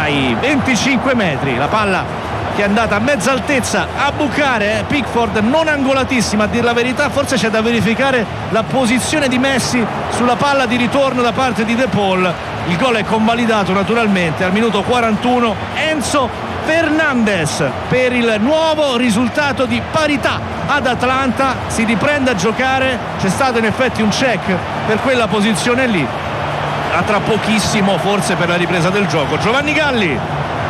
ai 25 metri, la palla che è andata a mezza altezza a bucare Pickford, non angolatissima a dir la verità. Forse c'è da verificare la posizione di Messi sulla palla di ritorno da parte di De Paul. Il gol è convalidato naturalmente al minuto 41. Enzo Fernandez per il nuovo risultato di parità ad Atlanta, si riprende a giocare. C'è stato in effetti un check per quella posizione lì, a tra pochissimo forse per la ripresa del gioco. Giovanni Galli.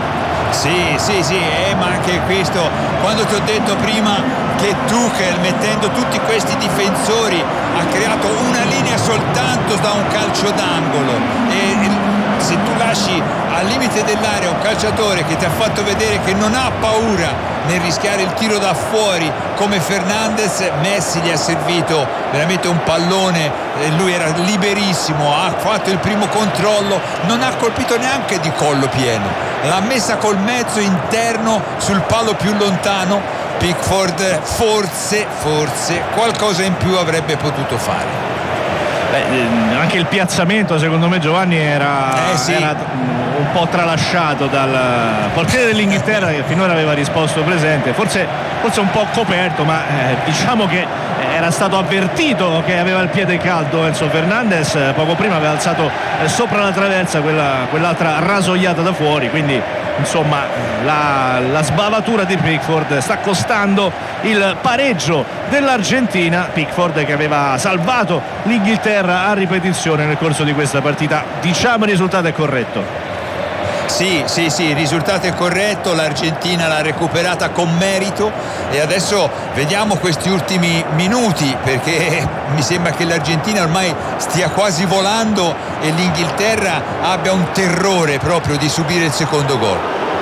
Sì, ma anche questo, quando ti ho detto prima che Tuchel, mettendo tutti questi difensori, ha creato una linea soltanto da un calcio d'angolo, e se tu lasci al limite dell'area un calciatore che ti ha fatto vedere che non ha paura nel rischiare il tiro da fuori come Fernandez, Messi gli ha servito veramente un pallone, lui era liberissimo, ha fatto il primo controllo, non ha colpito neanche di collo pieno, l'ha messa col mezzo interno sul palo più lontano. Pickford forse qualcosa in più avrebbe potuto fare. Anche il piazzamento secondo me, Giovanni, era un po' tralasciato dal portiere dell'Inghilterra, che finora aveva risposto presente, forse un po' coperto, ma diciamo che era stato avvertito che aveva il piede caldo. Enzo Fernandez poco prima aveva alzato sopra la traversa quell'altra rasoiata da fuori, quindi insomma la sbavatura di Pickford sta costando il pareggio dell'Argentina. Pickford che aveva salvato l'Inghilterra a ripetizione nel corso di questa partita. Diciamo il risultato è corretto. Sì, il risultato è corretto, l'Argentina l'ha recuperata con merito e adesso vediamo questi ultimi minuti, perché mi sembra che l'Argentina ormai stia quasi volando e l'Inghilterra abbia un terrore proprio di subire il secondo gol.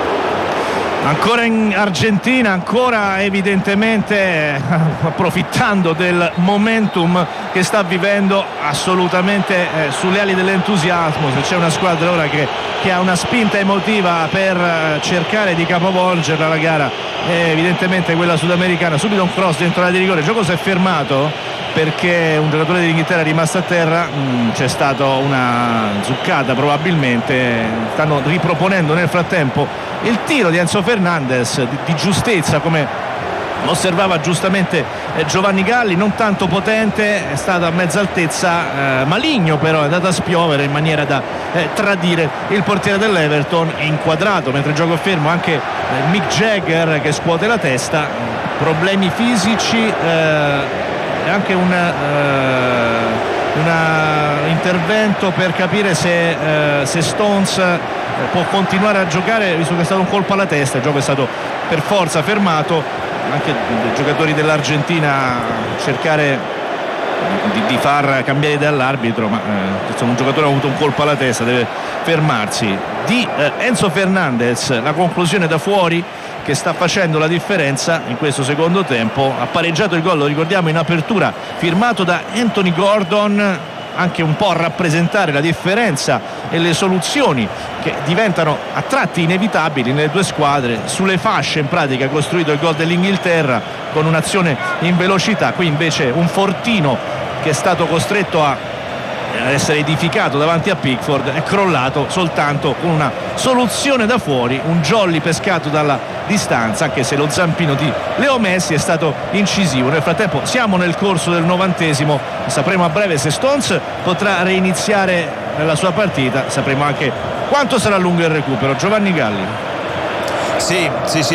Ancora in Argentina, ancora evidentemente approfittando del momentum che sta vivendo, assolutamente sulle ali dell'entusiasmo. Se c'è una squadra ora che ha una spinta emotiva per cercare di capovolgerla la gara, è evidentemente quella sudamericana. Subito un cross dentro l'area di rigore, il gioco si è fermato perché un giocatore dell'Inghilterra è rimasto a terra, c'è stata una zuccata probabilmente, stanno riproponendo nel frattempo il tiro di Enzo Fernandez di giustezza, come osservava giustamente Giovanni Galli, non tanto potente, è stato a mezza altezza, maligno però, è andato a spiovere in maniera da tradire il portiere dell'Everton. È inquadrato mentre il gioco è fermo anche Mick Jagger che scuote la testa, problemi fisici, anche un intervento per capire se Stones può continuare a giocare, visto che è stato un colpo alla testa. Il gioco è stato per forza fermato, anche i giocatori dell'Argentina cercare di far cambiare idea all'arbitro, ma un giocatore ha avuto un colpo alla testa, deve fermarsi. Di Enzo Fernandez la conclusione da fuori che sta facendo la differenza in questo secondo tempo. Ha pareggiato il gol, lo ricordiamo, in apertura, firmato da Anthony Gordon, anche un po' a rappresentare la differenza e le soluzioni che diventano a tratti inevitabili nelle due squadre. Sulle fasce in pratica ha costruito il gol dell'Inghilterra con un'azione in velocità. Qui invece un fortino che è stato costretto ad essere edificato davanti a Pickford, è crollato soltanto con una soluzione da fuori, un jolly pescato dalla distanza, anche se lo zampino di Leo Messi è stato incisivo. Nel frattempo siamo nel corso del 90°, sapremo a breve se Stones potrà reiniziare la sua partita, sapremo anche quanto sarà lungo il recupero. Giovanni Galli. Sì,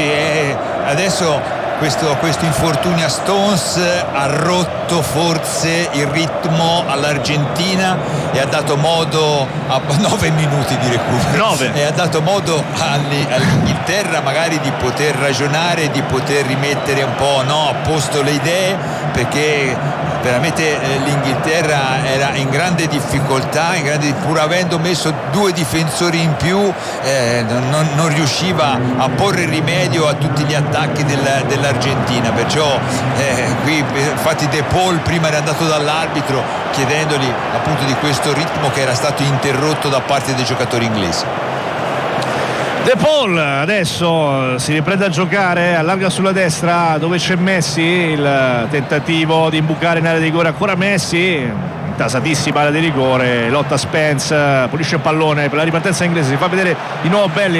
adesso questo infortunio a Stones ha rotto forse il ritmo all'Argentina e ha dato modo a 9 minuti di recupero, e ha dato modo all'Inghilterra magari di poter ragionare, di poter rimettere un po' a posto le idee, perché veramente l'Inghilterra era in grande difficoltà, pur avendo messo 2 difensori in più, non riusciva a porre rimedio a tutti gli attacchi dell'Argentina. Perciò qui infatti De Paul prima era andato dall'arbitro chiedendogli appunto di questo ritmo che era stato interrotto da parte dei giocatori inglesi. De Paul adesso si riprende a giocare, allarga sulla destra dove c'è Messi, il tentativo di imbucare in area di rigore, ancora Messi, tasatissima area di rigore, lotta Spence, pulisce il pallone per la ripartenza inglese, si fa vedere di nuovo Belli.